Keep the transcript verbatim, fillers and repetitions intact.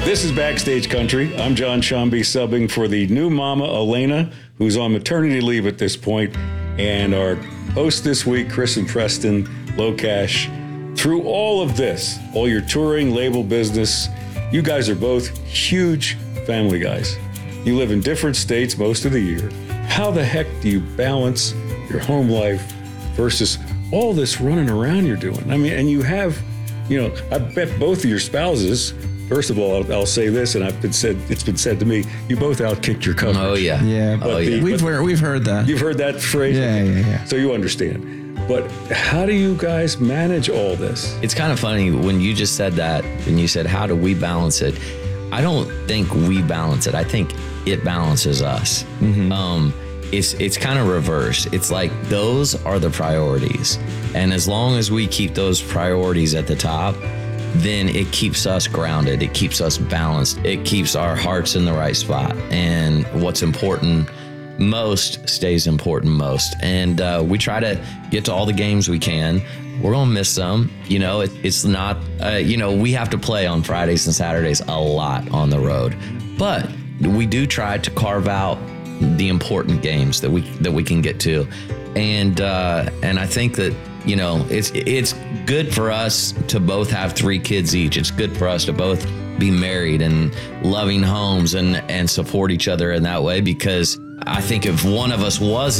This is Backstage Country. I'm John Shambi, subbing for the new mama, Elena, who's on maternity leave at this point, and our host this week, Chris and Preston Locash. Through all of this, all your touring, label business, you guys are both huge family guys. You live in different states most of the year. How the heck do you balance your home life versus all this running around you're doing? I mean, and you have, you know, I bet both of your spouses, first of all, I'll, I'll say this, and I've been said, it's been said to me, you both outkicked your coverage. Oh, yeah. Yeah, oh, yeah. The, we've, heard, we've heard that. You've heard that phrase? Yeah, yeah, yeah. So you understand. But how do you guys manage all this? It's kind of funny when you just said that, and you said, how do we balance it? I don't think we balance it. I think it balances us. Mm-hmm. Um, it's it's kind of reverse. It's like those are the priorities. And as long as we keep those priorities at the top, then it keeps us grounded. It keeps us balanced. It keeps our hearts in the right spot. And what's important most stays important most. And uh, we try to get to all the games we can. We're going to miss some. You know, it, it's not, uh, you know, we have to play on Fridays and Saturdays a lot on the road. But we do try to carve out the important games that we that we can get to. And uh, and I think that, you know, it's it's good for us to both have three kids each. It's good for us to both be married and loving homes and, and support each other in that way, because I think if one of us was